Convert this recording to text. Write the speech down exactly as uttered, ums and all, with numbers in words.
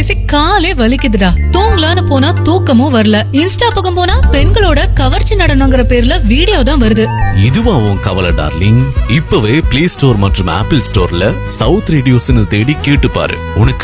பேசி காலே வலிக்குதுடா. தூங்கலான்னு போனா தூக்கமும் வரல. இன்ஸ்டா பக்கம் போனா பெண்களோட கவர்ச்சி நடனங்கிற பேர்ல வீடியோ தான் வருது. இதுவா உன் கவலை டார்லிங்? இப்பவே பிளே ஸ்டோர் மற்றும் ஆப்பிள் ஸ்டோர்ல சவுத் ரேடியோஸ்னு தேடி கேட்டு பாரு. உனக்கு